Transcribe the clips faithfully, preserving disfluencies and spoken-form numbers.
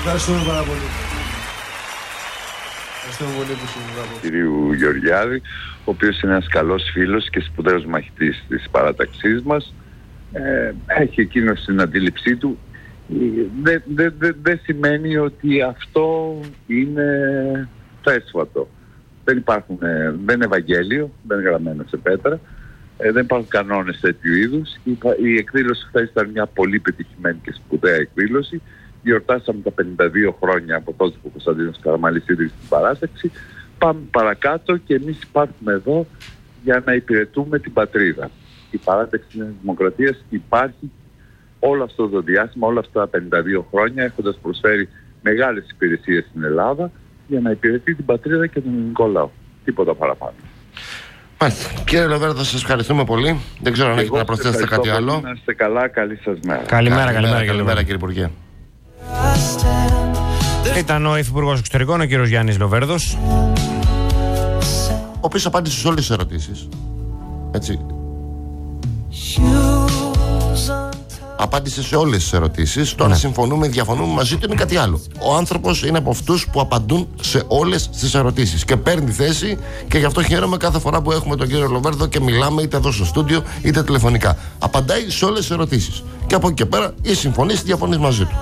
Ευχαριστούμε πάρα πολύ. Ευχαριστούμε πολύ που συμβουλάμε. Κυρίου Γεωργιάδη, ο οποίος είναι ένας καλός φίλος και σπουδαίος μαχητής της παράταξής μας. Ε, έχει εκείνος την αντίληψή του. Δεν δε, δε, δε σημαίνει ότι αυτό είναι θέσφατο. Δεν υπάρχουν, δεν είναι Ευαγγέλιο, δεν είναι γραμμένο σε πέτρα, ε, δεν υπάρχουν κανόνες τέτοιου είδους. Η, η εκδήλωση χθες ήταν μια πολύ πετυχημένη και σπουδαία εκδήλωση. Γιορτάσαμε τα πενήντα δύο χρόνια από τότε που ο Κωνσταντίνος Καραμανλής ίδρυσε την παράταξη. Πάμε παρακάτω και εμείς υπάρχουμε εδώ για να υπηρετούμε την πατρίδα. Η παράταξη της Δημοκρατίας υπάρχει όλο αυτό το διάστημα, όλα αυτά τα πενήντα δύο χρόνια, έχοντας προσφέρει μεγάλες υπηρεσίες στην Ελλάδα για να υπηρετεί την πατρίδα και τον ελληνικό λαό. Τίποτα παραπάνω. Μάλιστα. Κύριε Λοβέρδο, σας ευχαριστούμε πολύ. Δεν ξέρω αν έχετε να προσθέσετε κάτι άλλο. Να είστε καλά, καλή σας μέρα. Καλημέρα, καλημέρα, καλημέρα κύριε Υπουργέ. Ήταν ο Υφυπουργός Εξωτερικών, ο κύριος Γιάννης Λοβέρδος, ο οποίος απάντησε σε όλες τις ερωτήσεις. Έτσι. Απάντησε σε όλες τις ερωτήσεις. Τώρα ναι. συμφωνούμε, διαφωνούμε μαζί του, είναι κάτι άλλο. Ο άνθρωπος είναι από αυτούς που απαντούν σε όλες τις ερωτήσεις και παίρνει θέση, και γι' αυτό χαίρομαι κάθε φορά που έχουμε τον κύριο Λοβέρδο και μιλάμε είτε εδώ στο στούντιο είτε τηλεφωνικά. Απαντάει σε όλες τις ερωτήσεις. Και από εκεί και πέρα ή συμφωνείς ή διαφωνείς μαζί του.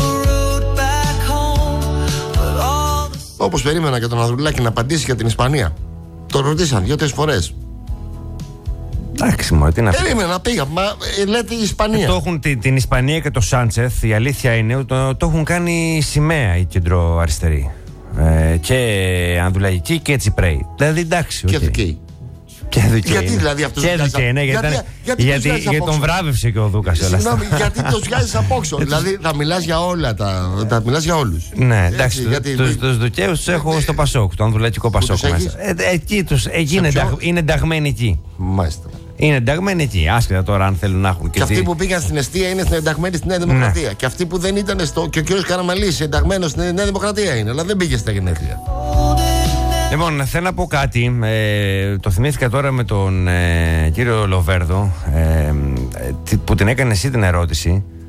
Όπως περίμενα και τον Ανδρουλάκη να απαντήσει για την Ισπανία. Το ρωτήσαν δύο-τρεις φορές. Εντάξει, μωρέ, τι να πει. Περίμενα, πήγα. Μα ε, λέτε η Ισπανία. Ε, το έχουν την, την Ισπανία και το Σάντσεθ. Η αλήθεια είναι ότι το, το έχουν κάνει σημαία οι κεντροαριστεροί. Ε, και Ανδρουλαϊκοί και Τσιπρέοι. Δηλαδή εντάξει. Και okay. Δικαίοι. Και Δικαίοι. Γιατί δηλαδή αυτός και Δικαίοι, ναι, γιατί, γιατί, γιατί, γιατί, γιατί, γιατί τον βράβευσε και ο Δούκας. Συγγνώμη, γιατί το βγάζεις απόξω. Δηλαδή θα μιλάς για όλα τα. Θα μιλάς για όλους. Ναι, εντάξει. Τους Δικαίους τους έχω στο Πασόκ, το Ανδρουλαϊκό Πασόκ μέσα. Εκεί τους είναι ενταγμένοι εκεί. Μάλιστα. Είναι ενταγμένοι εκεί, άσχετα τώρα αν θέλουν να έχουν. Και, και αυτοί που πήγαν στην εστία είναι ενταγμένοι στη Νέα Δημοκρατία. Ναι. Και αυτοί που δεν ήταν στο. Και ο κύριος Καραμανλής ενταγμένος στη Νέα Δημοκρατία είναι, αλλά δεν πήγε στα γενέθλια. Λοιπόν, θέλω να πω κάτι. Ε, το θυμήθηκα τώρα με τον ε, κύριο Λοβέρδο, ε, που την έκανε εσύ την ερώτηση.